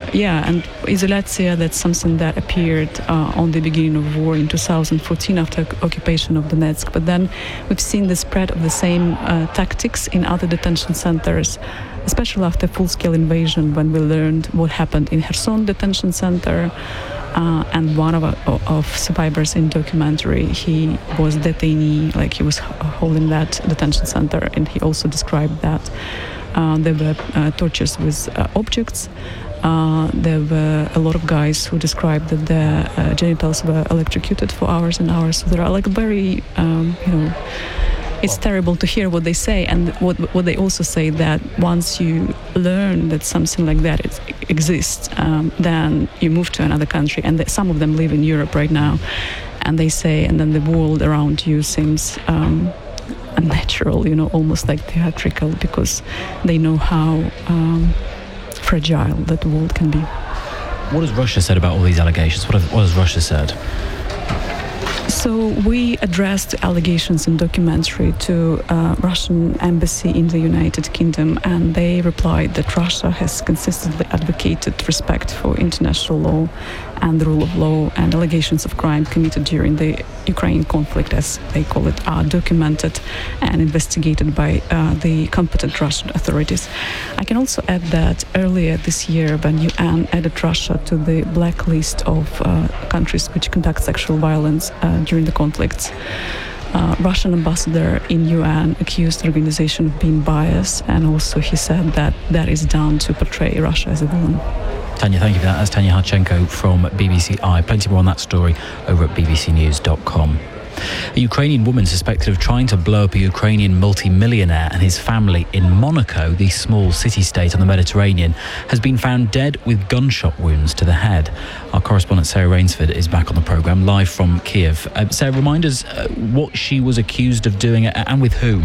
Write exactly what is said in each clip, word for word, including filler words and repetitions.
yeah, and Izolatia, that's something that appeared uh, on the beginning of war in two thousand fourteen after occupation of Donetsk. But then we've seen the spread of the same uh, tactics in other detention centers, especially after full-scale invasion, when we learned what happened in Kherson detention center. Uh, and one of, of survivors in documentary, he was detainee, like he was holding that detention center, and he also described that uh, there were uh, tortures with uh, objects. Uh, there were a lot of guys who described that their uh, genitals were electrocuted for hours and hours. So there are like very, um, you know, it's terrible to hear what they say, and what what they also say, that once you learn that something like that is, exists, um, then you move to another country, and that some of them live in Europe right now, and they say, and then the world around you seems um, unnatural, you know, almost like theatrical, because they know how um, fragile that world can be. What has Russia said about all these allegations? What, have, what has Russia said? So we addressed allegations in documentary to uh, Russian embassy in the United Kingdom, and they replied that Russia has consistently advocated respect for international law and the rule of law, and allegations of crime committed during the Ukraine conflict, as they call it, are documented and investigated by uh, the competent Russian authorities. I can also add that earlier this year, when U N added Russia to the blacklist of uh, countries which conduct sexual violence uh, during the conflicts, Uh, Russian ambassador in U N accused the organization of being biased, and also he said that that is done to portray Russia as a villain. Tanya, thank you for that. That's Tanya Harchenko from B B C I. Plenty more on that story over at b b c news dot com. A Ukrainian woman suspected of trying to blow up a Ukrainian multi-millionaire and his family in Monaco, the small city-state on the Mediterranean, has been found dead with gunshot wounds to the head. Our correspondent Sarah Rainsford is back on the programme, live from Kiev. Uh, Sarah, remind us uh, what she was accused of doing and with whom.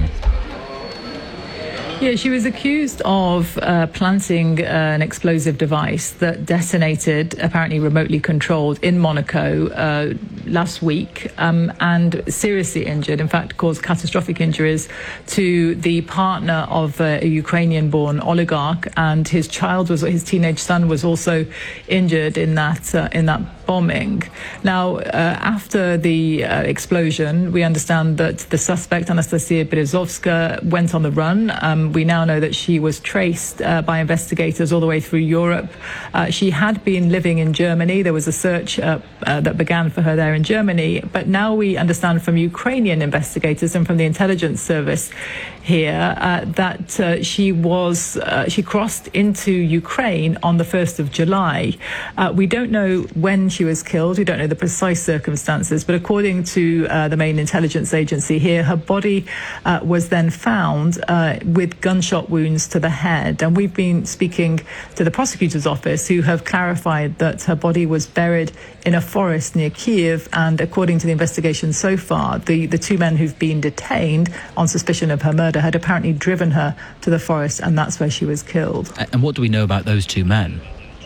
Yeah, she was accused of uh, planting uh, an explosive device that detonated, apparently remotely controlled, in Monaco uh, last week um, and seriously injured, in fact, caused catastrophic injuries to the partner of uh, a Ukrainian-born oligarch, and his child was, his teenage son was also injured in that uh, in that bombing. Now, uh, after the uh, explosion, we understand that the suspect, Anastasia Berezovska, went on the run. Um, we now know that she was traced uh, by investigators all the way through Europe. Uh, she had been living in Germany. There was a search uh, uh, that began for her there in Germany. But now we understand from Ukrainian investigators and from the intelligence service here uh, that uh, she was uh, she crossed into Ukraine on the first of July. Uh, we don't know when she was killed. We don't know the precise circumstances, but according to uh, the main intelligence agency here, her body uh, was then found uh, with gunshot wounds to the head. And we've been speaking to the prosecutor's office, who have clarified that her body was buried in a forest near Kiev. And according to the investigation so far, the, the two men who've been detained on suspicion of her murder had apparently driven her to the forest, and that's where she was killed. And what do we know about those two men?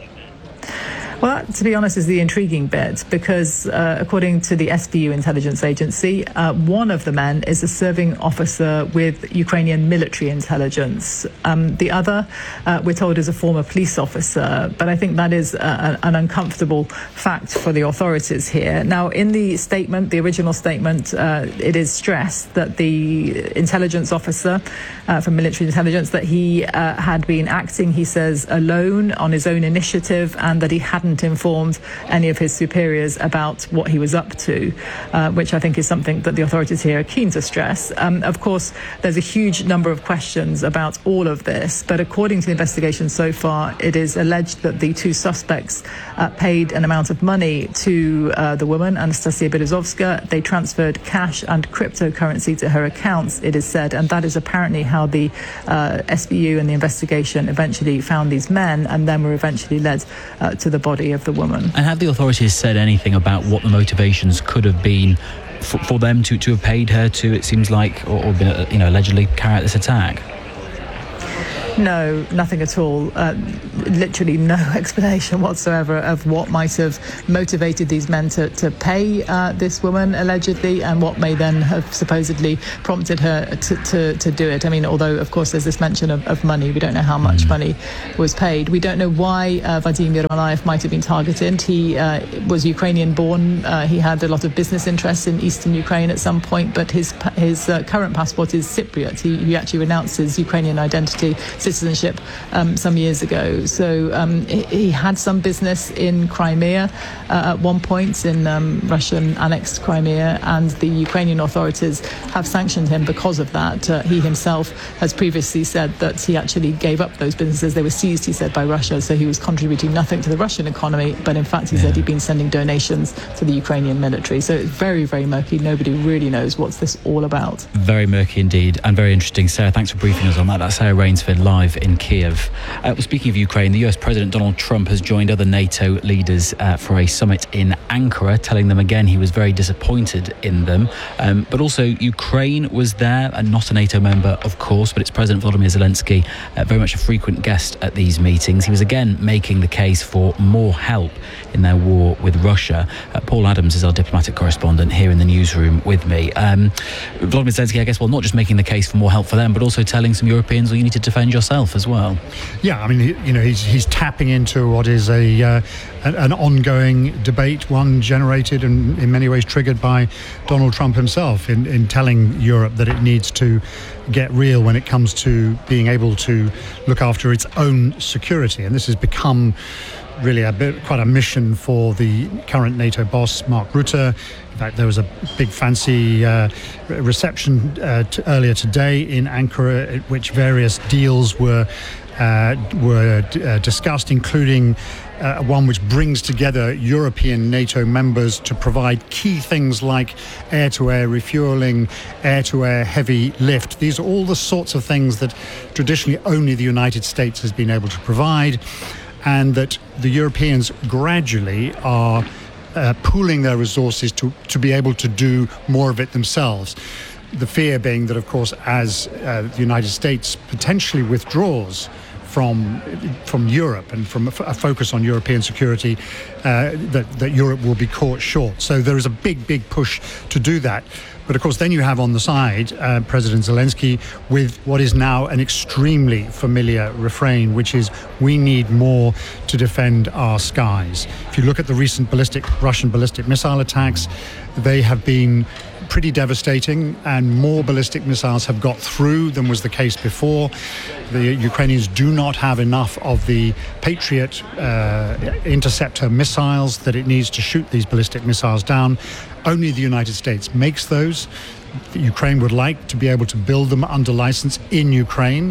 Well, that, to be honest, is the intriguing bit, because uh, according to the S B U intelligence agency, uh, one of the men is a serving officer with Ukrainian military intelligence. Um, the other, uh, we're told, is a former police officer. But I think that is uh, an uncomfortable fact for the authorities here. Now, in the statement, the original statement, uh, it is stressed that the intelligence officer uh, from military intelligence, that he uh, had been acting, he says, alone on his own initiative, and that he hadn't informed any of his superiors about what he was up to, uh, which I think is something that the authorities here are keen to stress. Um, of course, there's a huge number of questions about all of this, but according to the investigation so far, it is alleged that the two suspects uh, paid an amount of money to uh, the woman, Anastasia Berezovska. They transferred cash and cryptocurrency to her accounts, it is said, and that is apparently how the uh, S B U and the investigation eventually found these men, and then were eventually led uh, to the body of the woman. And have the authorities said anything about what the motivations could have been for, for them to, to have paid her to, it seems like, or, or been, you know, allegedly carry out this attack? No, nothing at all. Uh, literally no explanation whatsoever of what might have motivated these men to, to pay uh, this woman, allegedly, and what may then have supposedly prompted her to, to, to do it. I mean, although, of course, there's this mention of, of money. We don't know how much money was paid. We don't know why uh, Vadim Yermolayev might have been targeted. He uh, was Ukrainian-born. Uh, he had a lot of business interests in eastern Ukraine at some point, but his his uh, current passport is Cypriot. He, he actually renounced his Ukrainian identity, citizenship, um, some years ago. So um, he, he had some business in Crimea uh, at one point, in um, Russian annexed Crimea, and the Ukrainian authorities have sanctioned him because of that. Uh, he himself has previously said that he actually gave up those businesses. They were seized, he said, by Russia, so he was contributing nothing to the Russian economy, but in fact he yeah. said he'd been sending donations to the Ukrainian military. So it's very, very murky. Nobody really knows what's this all about. Very murky indeed, and very interesting. Sarah, thanks for briefing us on that. That's Sarah Rainsford live in Kiev. Uh, well, speaking of Ukraine, the U S President Donald Trump has joined other NATO leaders uh, for a summit in Ankara, telling them again he was very disappointed in them. Um, but also Ukraine was there, and not a NATO member, of course, but it's President Volodymyr Zelensky, uh, very much a frequent guest at these meetings. He was again making the case for more help in their war with Russia. Uh, Paul Adams is our diplomatic correspondent here in the newsroom with me. Um, Volodymyr Zelensky, I guess, well, not just making the case for more help for them, but also telling some Europeans, well, you need to defend yourself as well. Yeah, I mean, he, you know, he's he's tapping into what is a uh, an, an ongoing debate, one generated and in many ways triggered by Donald Trump himself, in, in telling Europe that it needs to get real when it comes to being able to look after its own security. And this has become really a bit, quite a mission for the current NATO boss, Mark Rutte. In fact, there was a big fancy uh, reception uh, t- earlier today in Ankara, at which various deals were uh, were uh, discussed, including uh, one which brings together European NATO members to provide key things like air-to-air refueling, air-to-air heavy lift. These are all the sorts of things that traditionally only the United States has been able to provide, and that the Europeans gradually are uh, pooling their resources to, to be able to do more of it themselves. The fear being that, of course, as uh, the United States potentially withdraws from from Europe and from a, f- a focus on European security, uh, that, that Europe will be caught short. So there is a big, big push to do that. But of course, then you have on the side uh, President Zelensky with what is now an extremely familiar refrain, which is, we need more to defend our skies. If you look at the recent ballistic Russian ballistic missile attacks, they have been pretty devastating, and more ballistic missiles have got through than was the case before. The Ukrainians do not have enough of the Patriot uh, interceptor missiles that it needs to shoot these ballistic missiles down. Only the United States makes those. Ukraine would like to be able to build them under license in Ukraine.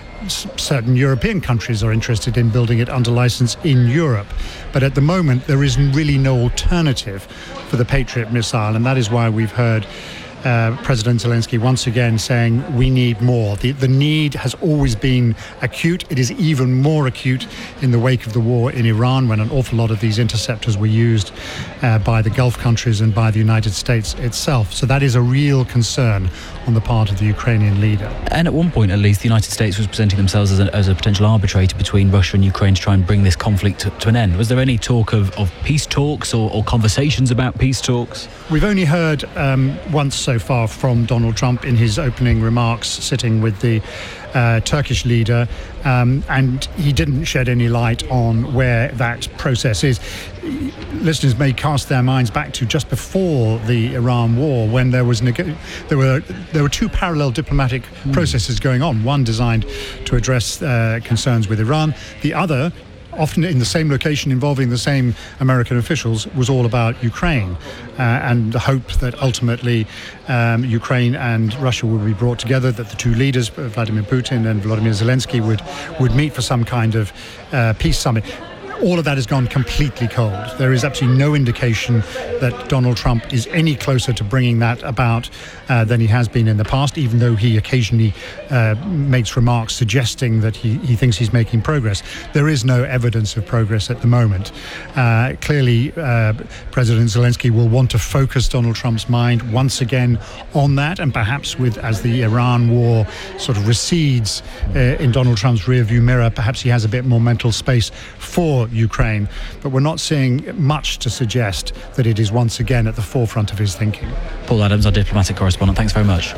S- certain European countries are interested in building it under license in Europe. But at the moment, there is really no alternative for the Patriot missile, and that is why we've heard Uh, President Zelensky once again saying we need more. The, the need has always been acute. It is even more acute in the wake of the war in Iran, when an awful lot of these interceptors were used uh, by the Gulf countries and by the United States itself. So that is a real concern on the part of the Ukrainian leader. And at one point, at least, the United States was presenting themselves as a, as a potential arbitrator between Russia and Ukraine to try and bring this conflict to, to an end. Was there any talk of, of peace talks or, or conversations about peace talks? We've only heard um, once so far from Donald Trump in his opening remarks, sitting with the uh, Turkish leader, um, and he didn't shed any light on where that process is. Listeners may cast their minds back to just before the Iran war, when there was neg- there were there were two parallel diplomatic mm. processes going on. One designed to address uh, concerns with Iran. The other, often in the same location, involving the same American officials, was all about Ukraine, uh, and the hope that ultimately um, Ukraine and Russia would be brought together, that the two leaders, Vladimir Putin and Volodymyr Zelensky, would, would meet for some kind of uh, peace summit. all of that has gone completely cold. There is absolutely no indication that Donald Trump is any closer to bringing that about uh, than he has been in the past, even though he occasionally uh, makes remarks suggesting that he, he thinks he's making progress. There is no evidence of progress at the moment. Uh, clearly, uh, President Zelensky will want to focus Donald Trump's mind once again on that, and perhaps with as the Iran war sort of recedes uh, in Donald Trump's rearview mirror, perhaps he has a bit more mental space for Ukraine. But we're not seeing much to suggest that it is once again at the forefront of his thinking. Paul Adams, our diplomatic correspondent, thanks very much.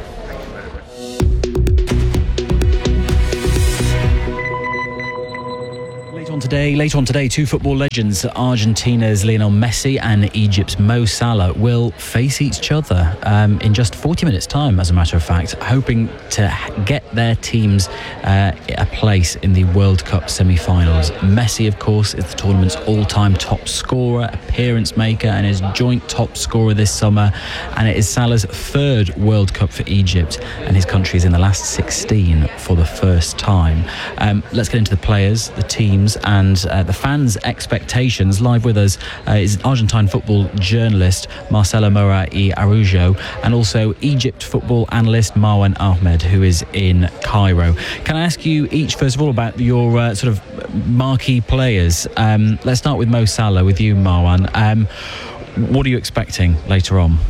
Today, later on today, two football legends, Argentina's Lionel Messi and Egypt's Mo Salah, will face each other um, in just forty minutes' time, as a matter of fact, hoping to get their teams uh, a place in the World Cup semi-finals. Messi, of course, is the tournament's all-time top scorer, appearance maker, and is joint top scorer this summer. And it is Salah's third World Cup for Egypt, and his country is in the last sixteen for the first time. Um, let's get into the players, the teams, and and uh, the fans' expectations. Live with us uh, is Argentine football journalist Marcelo Mora y Araujo, and also Egypt football analyst Marwan Ahmed, who is in Cairo. Can I ask you each, first of all, about your uh, sort of marquee players? Um, let's start with Mo Salah, with you, Marwan. Um, what are you expecting later on?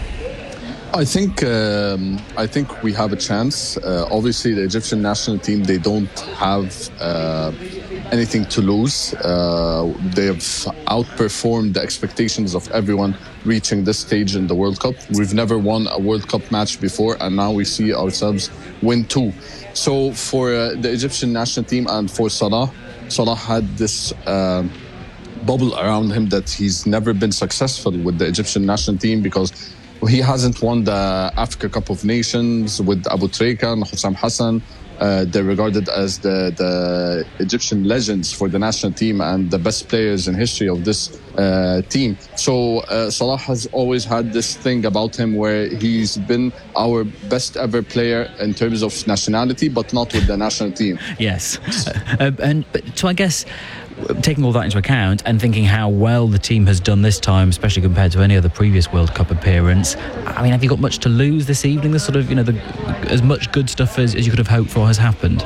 I think um, I think we have a chance. Uh, obviously, the Egyptian national team, they don't have uh, anything to lose. Uh, they have outperformed the expectations of everyone reaching this stage in the World Cup. We've never won a World Cup match before, and now we see ourselves win two. So for uh, the Egyptian national team and for Salah, Salah had this uh, bubble around him that he's never been successful with the Egyptian national team because he hasn't won the Africa Cup of Nations with Abu Trika and Hussam Hassan. Uh, they're regarded as the, the Egyptian legends for the national team and the best players in history of this uh, team. So uh, Salah has always had this thing about him where he's been our best ever player in terms of nationality, but not with the national team. Yes. Uh, and but, so I guess, taking all that into account and thinking how well the team has done this time, especially compared to any other previous World Cup appearance, I mean, have you got much to lose this evening? The sort of, you know, the, as much good stuff as, as you could have hoped for has happened?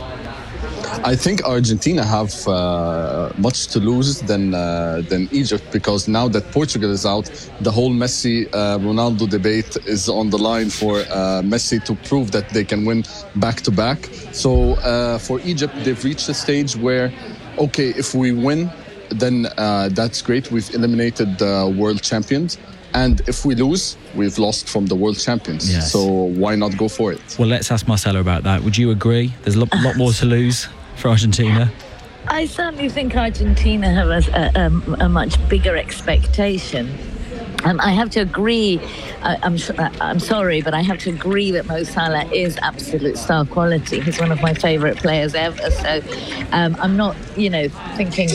I think Argentina have uh, much to lose than uh, than Egypt, because now that Portugal is out, the whole Messi uh, Ronaldo debate is on the line for uh, Messi to prove that they can win back to back. So uh, for Egypt, they've reached a stage where, okay, if we win, then uh, that's great. We've eliminated the world champions. And if we lose, we've lost from the world champions. Yes. So why not go for it? Well, let's ask Marcelo about that. Would you agree? There's a lot, lot more to lose for Argentina. I certainly think Argentina have a, a, a much bigger expectation. Um, I have to agree, I, I'm, I'm sorry, but I have to agree that Mo Salah is absolute star quality. He's one of my favourite players ever. So um, I'm not, you know, thinking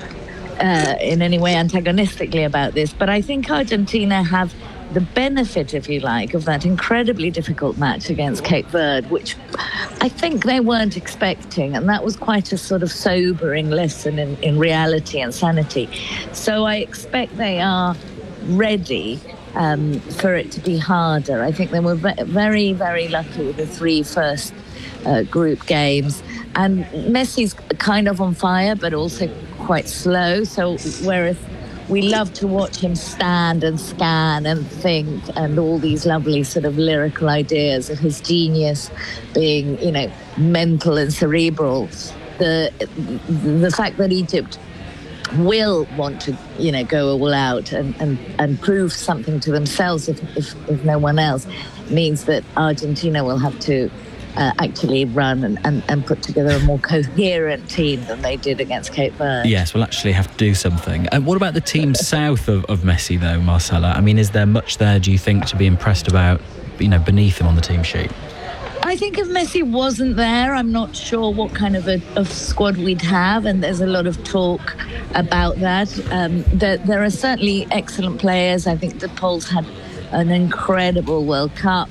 uh, in any way antagonistically about this. But I think Argentina have the benefit, if you like, of that incredibly difficult match against Cape Verde, which I think they weren't expecting. And that was quite a sort of sobering lesson in, in reality and sanity. So I expect they are ready um, for it to be harder. I think they were very, very lucky with the three first uh, group games. And Messi's kind of on fire, but also quite slow. So whereas we love to watch him stand and scan and think, and all these lovely sort of lyrical ideas of his genius being, you know, mental and cerebral. The the fact that Egypt will want to, you know, go all out and, and, and prove something to themselves, if, if, if no one else, means that Argentina will have to uh, actually run and, and, and put together a more coherent team than they did against Cape Verde. Yes, we'll actually have to do something. And what about the team south of, of Messi, though, Marcella? I mean, is there much there, do you think, to be impressed about, you know, beneath him on the team sheet? I think if Messi wasn't there, I'm not sure what kind of a of squad we'd have, and there's a lot of talk about that. Um, there, there are certainly excellent players. I think the Poles had an incredible World Cup.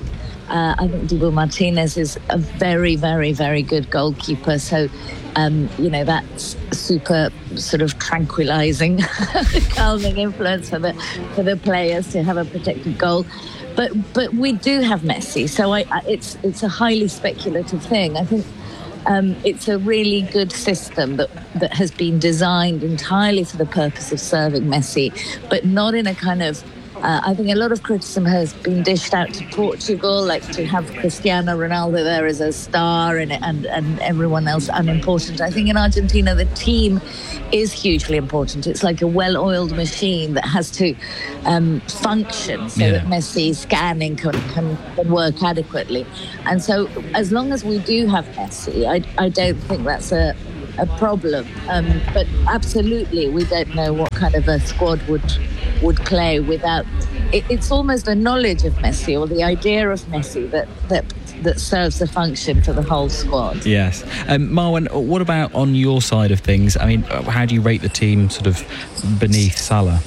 Uh, I think Dibu Martinez is a very, very, very good goalkeeper. So, um, you know, that's super sort of tranquilizing, calming influence for the for the players to have a protected goal. But but we do have Messi, so I, I, it's it's a highly speculative thing. I think um, it's a really good system that that has been designed entirely for the purpose of serving Messi, but not in a kind of. Uh, I think a lot of criticism has been dished out to Portugal, like to have Cristiano Ronaldo there as a star and, and, and everyone else unimportant. I think in Argentina, the team is hugely important. It's like a well-oiled machine that has to um, function so yeah. that Messi's scanning can, can, can work adequately. And so as long as we do have Messi, I, I don't think that's a, a problem. Um, but absolutely, we don't know what kind of a squad would would play without it, it's almost a knowledge of Messi or the idea of Messi that that that serves a function for the whole squad. Yes. Um, Marwan, what about on your side of things? I mean, how do you rate the team sort of beneath Salah?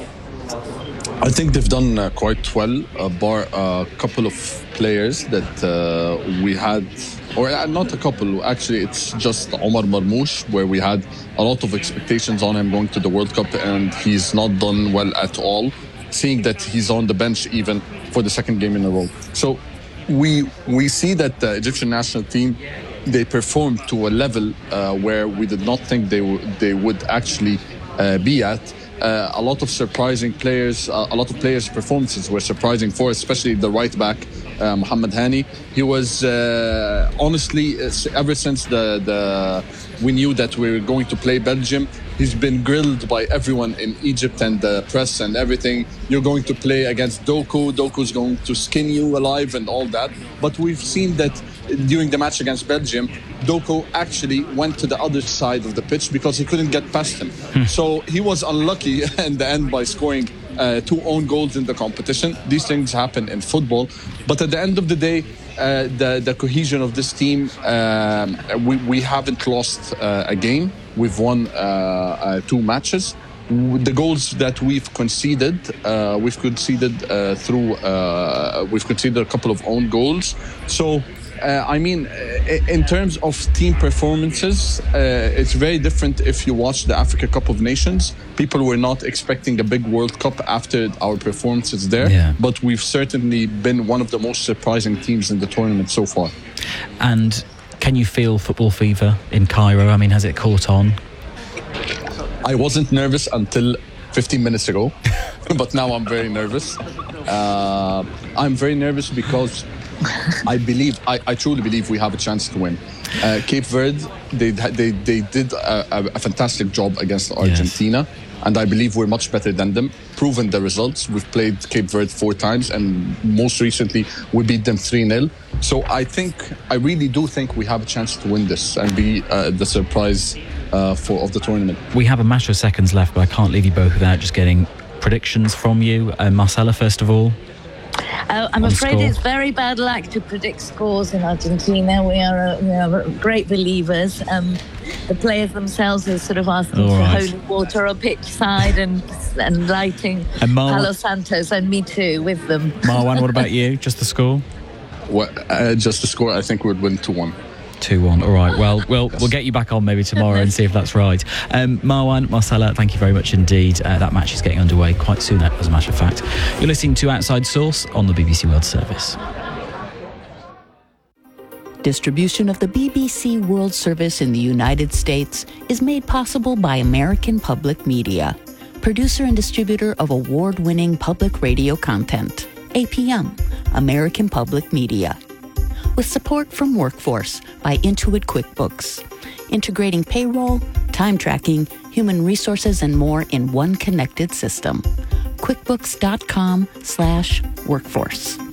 I think they've done uh, quite well, uh, bar a couple of players that uh, we had, or uh, not a couple, actually it's just Omar Marmoush, where we had a lot of expectations on him going to the World Cup, and he's not done well at all, seeing that he's on the bench even for the second game in a row. So we we see that the Egyptian national team, they performed to a level uh, where we did not think they, w- they would actually uh, be at. Uh, a lot of surprising players, uh, a lot of players' performances were surprising for us, especially the right back, uh, Mohamed Hani. He was uh, honestly, ever since the, the we knew that we were going to play Belgium, he's been grilled by everyone in Egypt and the press and everything. You're going to play against Doku, Doku's going to skin you alive and all that. But we've seen that during the match against Belgium, Doku actually went to the other side of the pitch because he couldn't get past him. Hmm. So he was unlucky in the end by scoring uh, two own goals in the competition. These things happen in football. But at the end of the day, uh, the, the cohesion of this team, um, we, we haven't lost uh, a game. We've won uh, uh, two matches. The goals that we've conceded, uh, we've conceded uh, through, uh, we've conceded a couple of own goals. So, Uh, I mean, in terms of team performances, uh, it's very different if you watch the Africa Cup of Nations. People were not expecting a big World Cup after our performances there, yeah. but we've certainly been one of the most surprising teams in the tournament so far. And can you feel football fever in Cairo? I mean, has it caught on? I wasn't nervous until fifteen minutes ago, but now I'm very nervous. Uh, I'm very nervous because I believe, I, I truly believe we have a chance to win. Uh, Cape Verde, they they they did a, a fantastic job against Argentina, yes. And I believe we're much better than them. Proven the results. We've played Cape Verde four times, and most recently we beat them three nil. So I think, I really do think we have a chance to win this and be uh, the surprise uh, for of the tournament. We have a matter of seconds left, but I can't leave you both without just getting predictions from you. Uh, Marcela, first of all. Uh, I'm afraid score. It's very bad luck to predict scores in Argentina. We are uh, we are great believers. Um, the players themselves are sort of asking All for right. holy water on pitch side and and lighting and Mar- Carlos Santos and me too with them. Marwan, what about you? Just the score? Well, uh, just the score. I think we'd win two one. two one. All right. Well, we'll we'll get you back on maybe tomorrow and see if that's right. Um, Marwan, Marcela, thank you very much indeed. Uh, that match is getting underway quite soon, as a matter of fact. You're listening to Outside Source on the B B C World Service. Distribution of the B B C World Service in the United States is made possible by American Public Media, producer and distributor of award-winning public radio content. A P M, American Public Media. With support from Workforce by Intuit QuickBooks, integrating payroll, time tracking, human resources, and more in one connected system. QuickBooks.com slash workforce.